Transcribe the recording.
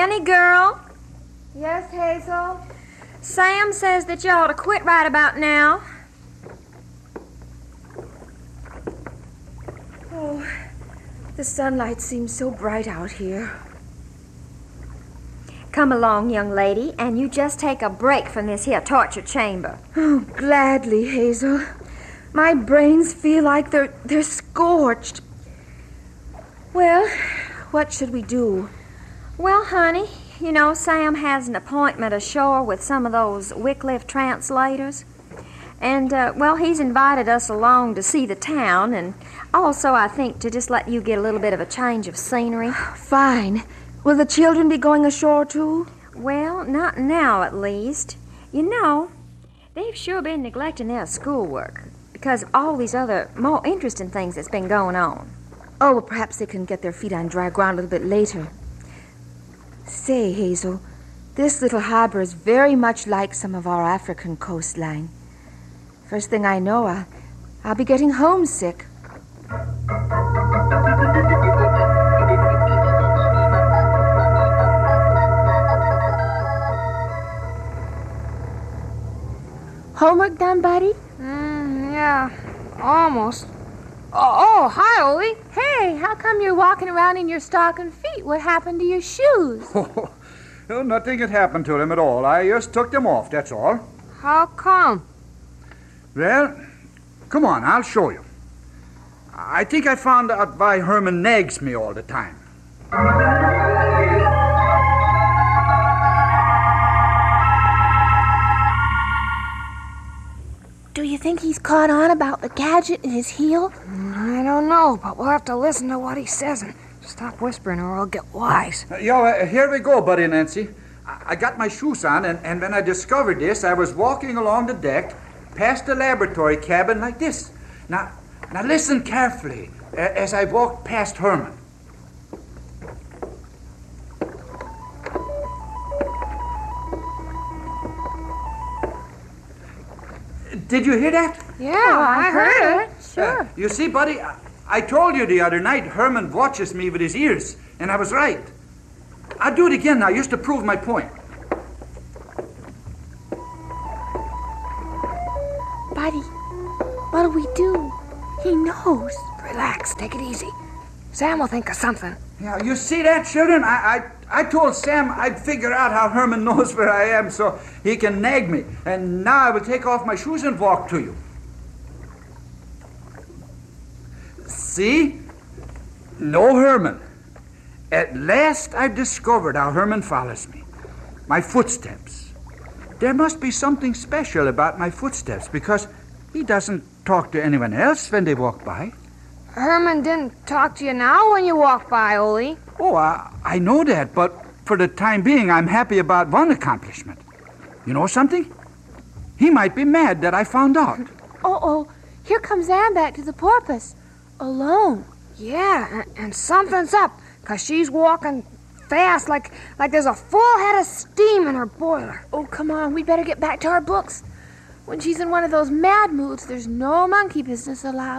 Honey girl, Yes, Hazel? Sam says that you ought to quit right about now. Oh, the sunlight seems so bright out here. Come along, young lady, and you just take a break from this here torture chamber. Oh, gladly, Hazel. My brains feel like they're scorched. Well, what should we do? Well, honey, you know, Sam has an appointment ashore with some of those Wycliffe translators. And, well, he's invited us along to see the town, and also, I think, to just let you get a little bit of a change of scenery. Fine. Will the children be going ashore, too? Well, not now, at least. You know, they've sure been neglecting their schoolwork because of all these other more interesting things that's been going on. Oh, well, perhaps they can get their feet on dry ground a little bit later. Say, Hazel, this little harbor is very much like some of our African coastline. First thing I know, I'll be getting homesick. Homework done, buddy? Yeah, almost. Oh, hi, Ollie. Hey, how come you're walking around in your stocking feet? What happened to your shoes? Oh, nothing had happened to them at all. I just took them off, that's all. How come? Well, come on, I'll show you. I think I found out why Herman nags me all the time. Do you think he's caught on about the gadget in his heel? I don't know, but we'll have to listen to what he says and stop whispering or I'll get wise. Here we go, Buddy Nancy. I got my shoes on, and when I discovered this, I was walking along the deck past the laboratory cabin like this. Now listen carefully as I walk past Herman. Did you hear that? Yeah, I heard it. Sure. You see, Buddy, I told you the other night Herman watches me with his ears, and I was right. I'll do it again now, just to prove my point. Buddy, what'll we do? He knows. Relax, take it easy. Sam will think of something. Yeah, you see that, children? I told Sam I'd figure out how Herman knows where I am so he can nag me. And now I will take off my shoes and walk to you. See? No Herman. At last I've discovered how Herman follows me. My footsteps. There must be something special about my footsteps because he doesn't talk to anyone else when they walk by. Herman didn't talk to you now when you walked by, Ollie. Oh, I know that, but for the time being, I'm happy about one accomplishment. You know something? He might be mad that I found out. Uh-oh, here comes Ann back to the porpoise. Alone. Yeah, and something's up, 'cause she's walking fast like there's a full head of steam in her boiler. Oh, come on, we better get back to our books. When she's in one of those mad moods, there's no monkey business allowed.